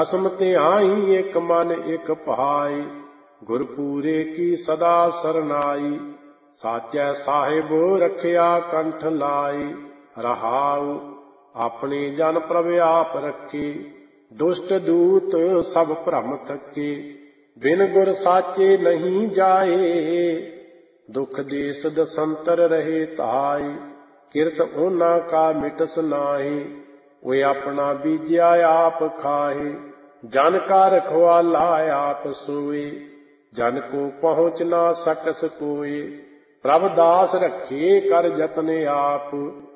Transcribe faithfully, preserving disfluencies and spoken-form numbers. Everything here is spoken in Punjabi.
ਅਸਮ ਧਿਆਈ ਇੱਕ ਮਨ ਇੱਕ ਭਾਈ, ਗੁਰਪੂਰੇ ਕੀ ਸਦਾ ਸਰਨਾਈ। ਸਾਚੈ ਸਾਹਿਬ ਰੱਖਿਆ ਕੰਠ ਲਾਈ, ਰਹਾਉ ਆਪਣੇ ਜਨ ਪ੍ਰਭ ਆਪ ਰੱਖੇ। ਦੁਸ਼ਟ ਦੂਤ ਸਭ ਭ੍ਰਮ ਥਕੇ, ਬਿਨ ਗੁਰ ਸਾਚੇ ਨਹੀਂ ਜਾਏ। ਦੁਖ ਦੇਸ ਦਸੰਤਰ ਰਹੇ ਧਾਈ, ਕਿਰਤ ਉਹਨਾਂ ਕਾ ਮਿਟਸ ਨਾਹੀ। ਓਏ ਆਪਣਾ ਬੀਜਿਆ ਆਪ ਖਾਏ, ਜਨ ਕਾ ਰਖਵਾਲਾ ਆਪ ਸੋਏ। ਜਨ ਕੋ ਪਹੁੰਚ ਨਾ ਸਕਸ ਕੋਏ, ਪ੍ਰਭ ਦਾਸ ਰੱਖੇ ਕਰ ਜਤਨ ਆਪ।